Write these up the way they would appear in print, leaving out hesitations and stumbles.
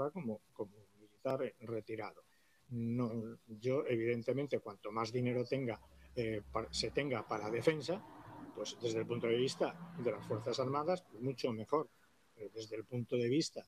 está como militar retirado. No, yo, evidentemente, cuanto más dinero se tenga para defensa, pues desde el punto de vista de las Fuerzas Armadas, pues mucho mejor. Pero desde el punto de vista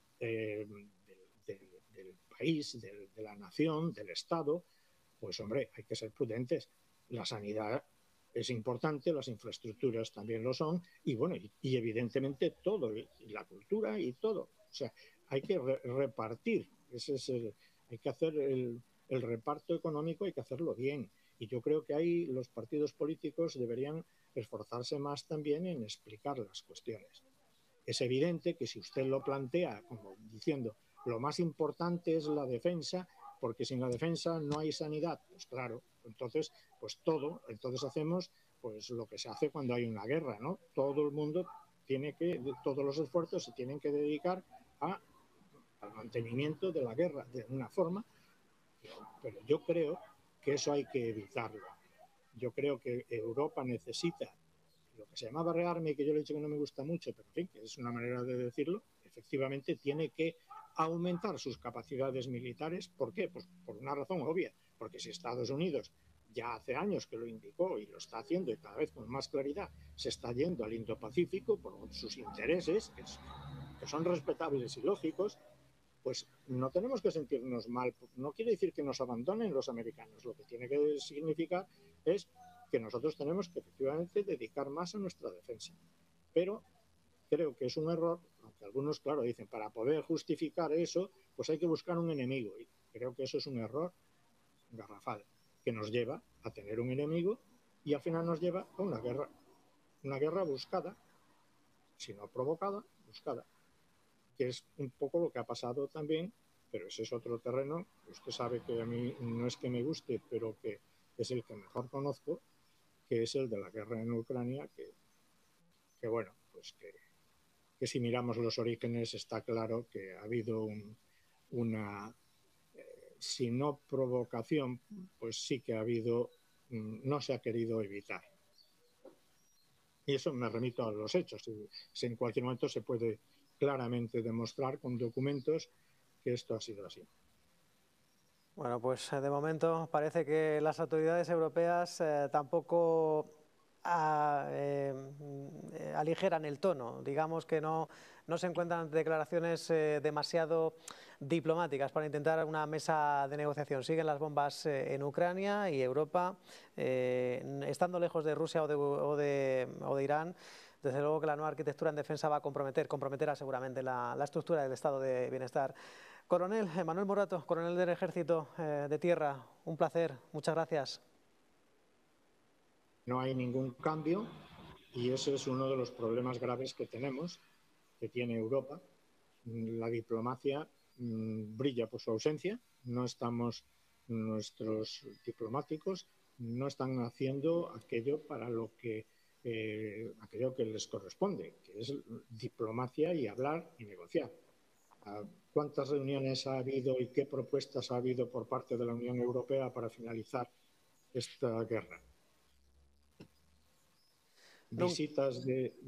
del país, de la nación, del Estado, pues hombre, hay que ser prudentes. La sanidad es importante, las infraestructuras también lo son, y bueno, y evidentemente todo, y la cultura y todo. O sea, hay que repartir, hay que hacer el reparto económico, hay que hacerlo bien. Y yo creo que ahí los partidos políticos deberían esforzarse más también en explicar las cuestiones. Es evidente que si usted lo plantea como diciendo lo más importante es la defensa, porque sin la defensa no hay sanidad, pues claro, entonces entonces hacemos pues lo que se hace cuando hay una guerra, ¿no? Todo el mundo todos los esfuerzos se tienen que dedicar al mantenimiento de la guerra de una forma, pero yo creo que eso hay que evitarlo. Yo creo que Europa necesita lo que se llamaba rearme, que yo le he dicho que no me gusta mucho, pero en fin, que es una manera de decirlo, efectivamente tiene que aumentar sus capacidades militares. ¿Por qué? Pues por una razón obvia, porque si Estados Unidos ya hace años que lo indicó y lo está haciendo y cada vez con más claridad, se está yendo al Indo-Pacífico por sus intereses, que son respetables y lógicos, pues no tenemos que sentirnos mal. No quiere decir que nos abandonen los americanos. Lo que tiene que significar es que nosotros tenemos que efectivamente dedicar más a nuestra defensa. Pero creo que es un error, aunque algunos, claro, dicen, para poder justificar eso, pues hay que buscar un enemigo. Y creo que eso es un error garrafal, que nos lleva a tener un enemigo y al final nos lleva a una guerra buscada, si no provocada, buscada, que es un poco lo que ha pasado también, pero ese es otro terreno. Usted sabe que a mí no es que me guste, pero que es el que mejor conozco, que es el de la guerra en Ucrania, que bueno, pues que si miramos los orígenes está claro que ha habido una, si no provocación, pues sí que ha habido, no se ha querido evitar. Y eso me remito a los hechos. Si en cualquier momento se puede claramente demostrar con documentos que esto ha sido así. Bueno, pues de momento parece que las autoridades europeas tampoco aligeran el tono. Digamos que no se encuentran declaraciones demasiado diplomáticas para intentar una mesa de negociación. Siguen las bombas en Ucrania y Europa, estando lejos de Rusia o de Irán. Desde luego que la nueva arquitectura en defensa va a comprometerá seguramente la estructura del estado de bienestar. Coronel Manuel Morato, coronel del Ejército de Tierra, un placer, muchas gracias. No hay ningún cambio y ese es uno de los problemas graves que tenemos, que tiene Europa. La diplomacia brilla por su ausencia, nuestros diplomáticos no están haciendo aquello aquello que les corresponde, que es diplomacia y hablar y negociar. ¿Cuántas reuniones ha habido y qué propuestas ha habido por parte de la Unión Europea para finalizar esta guerra? Visitas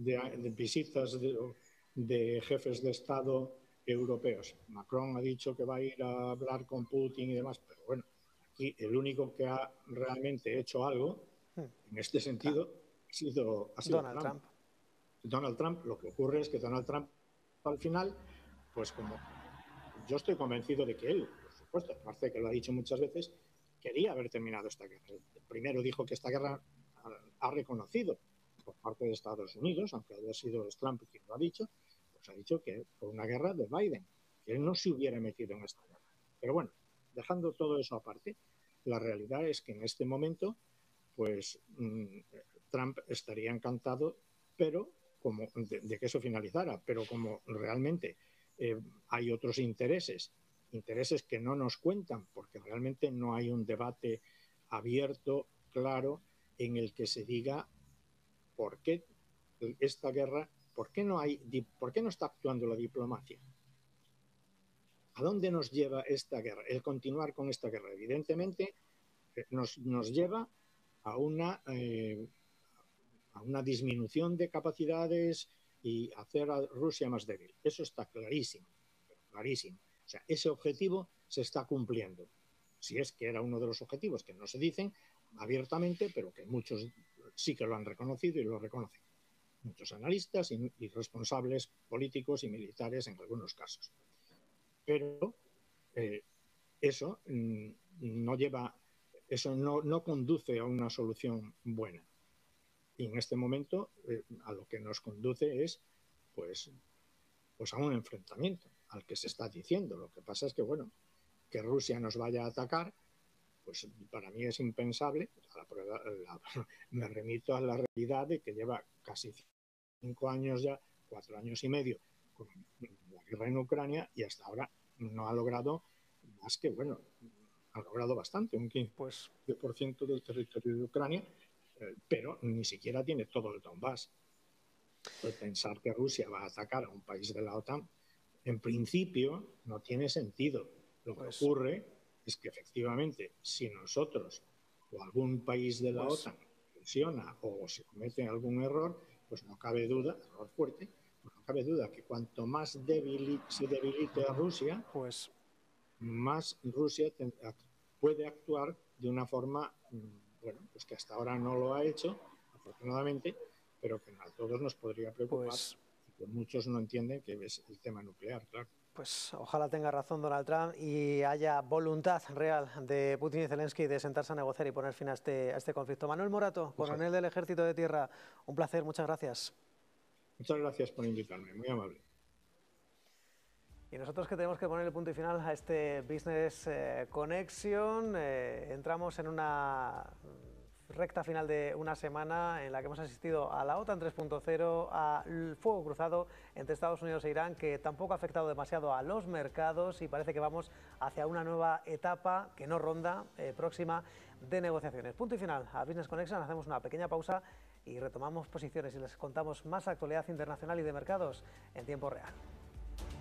de jefes de Estado europeos. Macron ha dicho que va a ir a hablar con Putin y demás, pero bueno, aquí el único que ha realmente hecho algo en este sentido ha sido Donald Trump. Donald Trump. Lo que ocurre es que Donald Trump al final, pues como yo estoy convencido de que él, por supuesto, aparte de que lo ha dicho muchas veces, quería haber terminado esta guerra. Primero dijo que esta guerra ha reconocido por parte de Estados Unidos, aunque haya sido Trump quien lo ha dicho, pues ha dicho que fue una guerra de Biden, que él no se hubiera metido en esta guerra. Pero bueno, dejando todo eso aparte, la realidad es que en este momento, pues Trump estaría encantado, pero de que eso finalizara, pero como realmente hay otros intereses que no nos cuentan, porque realmente no hay un debate abierto, claro, en el que se diga por qué esta guerra, por qué no está actuando la diplomacia. ¿A dónde nos lleva esta guerra? El continuar con esta guerra, evidentemente, nos lleva a una disminución de capacidades y hacer a Rusia más débil. Eso está clarísimo, clarísimo. O sea, ese objetivo se está cumpliendo. Si es que era uno de los objetivos que no se dicen abiertamente, pero que muchos sí que lo han reconocido y lo reconocen. Muchos analistas y responsables políticos y militares en algunos casos. Pero eso no conduce a una solución buena. Y en este momento a lo que nos conduce es pues a un enfrentamiento al que se está diciendo. Lo que pasa es que, bueno, que Rusia nos vaya a atacar, pues para mí es impensable. Me remito a la realidad de que lleva casi 5 años ya, 4 años y medio con la guerra en Ucrania y hasta ahora no ha logrado más que, bueno, ha logrado bastante, un 15% del territorio de Ucrania, pero ni siquiera tiene todo el Donbass. Pensar que Rusia va a atacar a un país de la OTAN, en principio no tiene sentido. Lo que ocurre es que efectivamente, si nosotros o algún país de la OTAN presiona o se comete algún error, pues no cabe duda, error fuerte, pues no cabe duda que cuanto más se debilite a Rusia, más Rusia puede actuar de una forma, bueno, pues que hasta ahora no lo ha hecho, afortunadamente, pero que a todos nos podría preocupar, y que muchos no entienden que es el tema nuclear, claro. Pues ojalá tenga razón Donald Trump y haya voluntad real de Putin y Zelensky de sentarse a negociar y poner fin a este conflicto. Manuel Morato, coronel del Ejército de Tierra, un placer, muchas gracias. Muchas gracias por invitarme, muy amable. Y nosotros que tenemos que poner el punto y final a este Business Connection, entramos en una recta final de una semana en la que hemos asistido a la OTAN 3.0, al fuego cruzado entre Estados Unidos e Irán, que tampoco ha afectado demasiado a los mercados y parece que vamos hacia una nueva etapa que no ronda próxima de negociaciones. Punto y final a Business Connection, hacemos una pequeña pausa y retomamos posiciones y les contamos más actualidad internacional y de mercados en tiempo real.